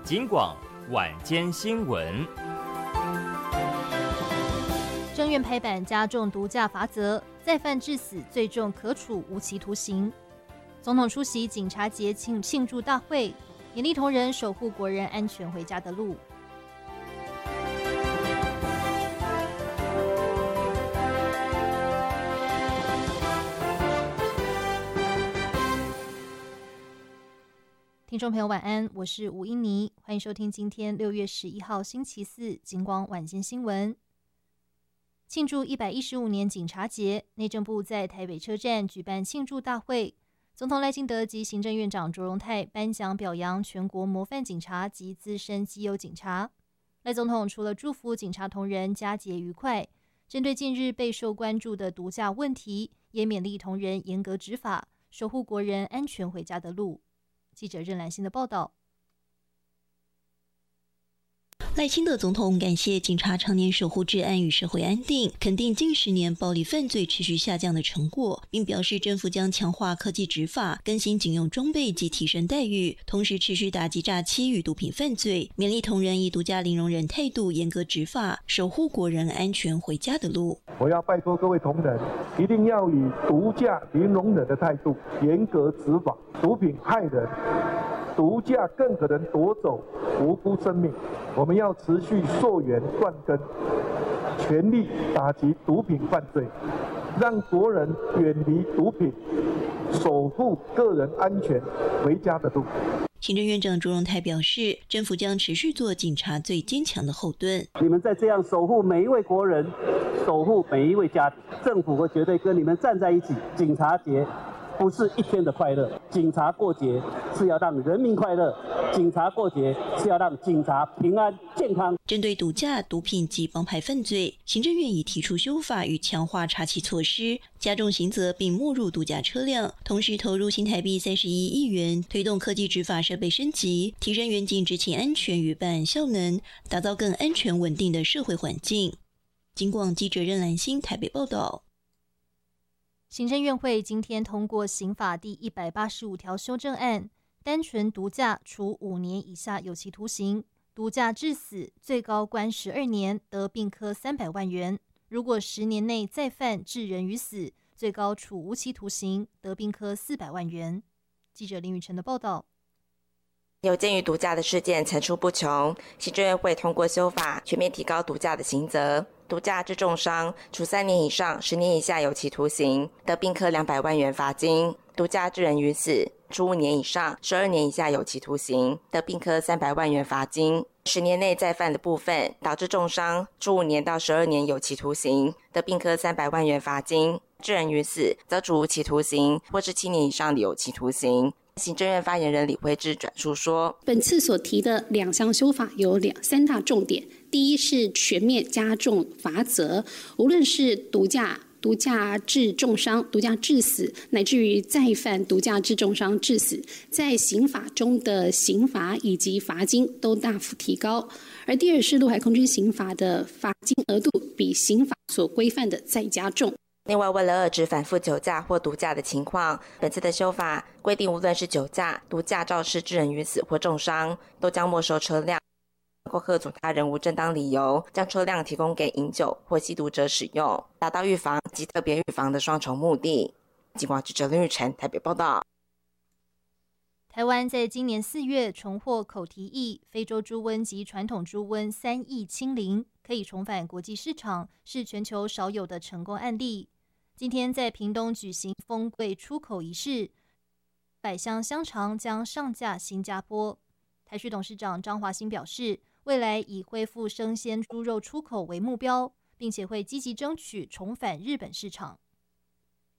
警广晚间新闻。 政院拍板加重毒驾罚则，再犯致死最重可处无期徒刑。总统出席警察节庆祝大会，勉励同仁守护国人安全回家的路。听众朋友晚安，我是吴英妮，欢迎收听今天6月11号星期四警广晚间新闻。庆祝115年警察节，内政部在台北车站举办庆祝大会，总统赖清德及行政院长卓荣泰颁奖表扬全国模范警察及资深绩优警察。赖总统除了祝福警察同仁佳节愉快，针对近日备受关注的毒驾问题，也勉励同仁严格执法，守护国人安全回家的路。记者任兰心的报道。 赖清德总统感谢警察常年守护治安与社会安定，肯定近10年暴力犯罪持续下降的成果，并表示政府将强化科技执法，更新警用装备及提升待遇，同时持续打击诈欺与毒品犯罪，勉励同仁以毒驾零容忍态度严格执法，守护国人安全回家的路。 我要拜托各位同仁，一定要以毒驾零容忍的态度严格执法，毒品害人，毒驾更可能夺走无辜生命。我们要持续溯源断根，全力打击毒品犯罪，让国人远离毒品，守护个人安全回家的路。 行政院长卓荣泰表示，政府将持续做警察最坚强的后盾。 你们在这样守护每一位国人，守护每一位家庭，政府会绝对跟你们站在一起。警察节不是一天的快乐，警察过节是要让人民快乐，警察过节是要让警察平安健康。 针对毒驾、毒品及帮派犯罪，行政院已提出修法与强化查缉措施，加重刑责并没入毒驾车辆，同时投入新台币31亿元，推动科技执法设备升级，提升远警执勤安全与办案效能，打造更安全稳定的社会环境。警广记者任兰心台北报道。 行政院会今天通过刑法第185条修正案，单纯毒驾处5年以下有期徒刑，毒驾致死最高关12年，得并科300万元。如果10年内再犯致人于死，最高处无期徒刑，得并科400万元。记者林宇晨的报道。 有鉴于毒驾的事件层出不穷，行政院会通过修法，全面提高毒驾的刑责。毒驾致重伤，处3年以上10年以下有期徒刑，得并科200万元罚金；毒驾致人于死，处5年以上12年以下有期徒刑，得并科300万元罚金。10年内再犯的部分，导致重伤，处5年到12年有期徒刑，得并科300万元罚金；致人于死，则处无期徒刑或是7年以上的有期徒刑。行政院发言人李惠智转述说， 本次所提的2项修法有3大重点。第一是全面加重罚则，无论是毒驾致重伤、毒驾致死，乃至于再犯毒驾致重伤致死，在刑法中的刑罚以及罚金都大幅提高。而第二是陆海空军刑法的罚金额度比刑法所规范的再加重。 另外，为了遏制反复酒驾或毒驾的情况，本次的修法规定，无论是酒驾、毒驾肇事致人于死或重伤，都将没收车辆，或吓阻他人无正当理由将车辆提供给饮酒或吸毒者使用，达到预防及特别预防的双重目的。警广记者林玉成台北报道。 台湾在今年4月重获口蹄疫、非洲猪瘟及传统猪瘟3疫清零，可以重返国际市场，是全球少有的成功案例。今天在屏东举行丰柜出口仪式，100箱香肠将上架新加坡。台畜董事长张华兴表示，未来以恢复生鲜猪肉出口为目标，并且会积极争取重返日本市场。